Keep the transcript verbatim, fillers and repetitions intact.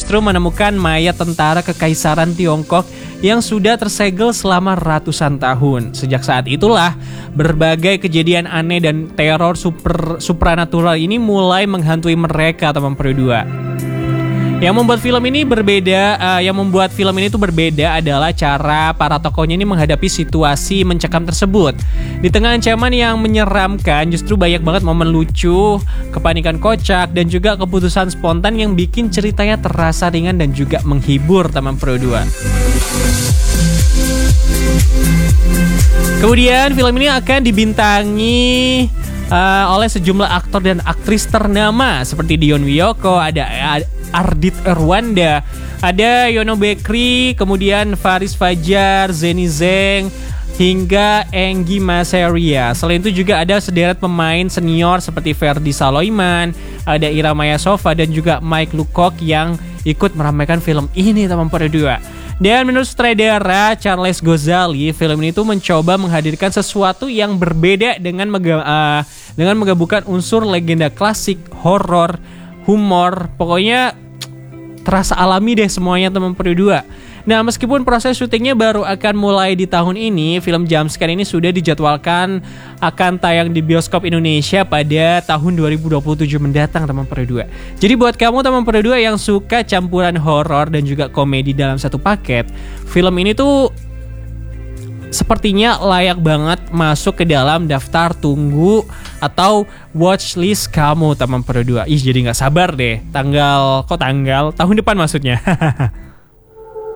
justru menemukan mayat tentara kekaisaran Tiongkok yang sudah tersegel selama ratusan tahun. Sejak saat itulah, berbagai kejadian aneh dan teror super supranatural ini mulai menghantui mereka, teman berdua. Yang membuat film ini berbeda, uh, yang membuat film ini tuh berbeda adalah cara para tokohnya ini menghadapi situasi mencekam tersebut. Di tengah ancaman yang menyeramkan, justru banyak banget momen lucu, kepanikan kocak, dan juga keputusan spontan yang bikin ceritanya terasa ringan dan juga menghibur, teman Pro dua. Kemudian film ini akan dibintangi uh, oleh sejumlah aktor dan aktris ternama seperti Dion Wiyoko, ada Ardit Erwanda, ada Yono Bekri, kemudian Faris Fajar, Zeni Zeng, hingga Enggi Maseria. Selain itu juga ada sederet pemain senior seperti Ferdi Saloiman, ada Ira Maya Sova, dan juga Mike Lucock yang ikut meramaikan film ini, teman berdua. Dan menurut sutradara Charles Ghazali, film ini tuh mencoba menghadirkan sesuatu yang berbeda dengan mega, uh, dengan menggabungkan unsur legenda klasik, horor, humor, pokoknya terasa alami deh semuanya, teman berdua. Nah, meskipun proses syutingnya baru akan mulai di tahun ini, film Jumpscare ini sudah dijadwalkan akan tayang di bioskop Indonesia pada tahun dua ribu dua puluh tujuh mendatang, teman berdua. Jadi buat kamu, teman berdua, yang suka campuran horor dan juga komedi dalam satu paket, film ini tuh sepertinya layak banget masuk ke dalam daftar tunggu atau watchlist kamu, teman berdua. Ih, jadi nggak sabar deh. Tanggal, kok tanggal? Tahun depan maksudnya.